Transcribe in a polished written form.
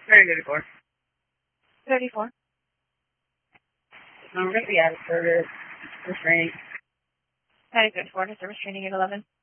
Very good, 4. 34. We're going to be out of service restraining. That is good. 4 to service training at 11.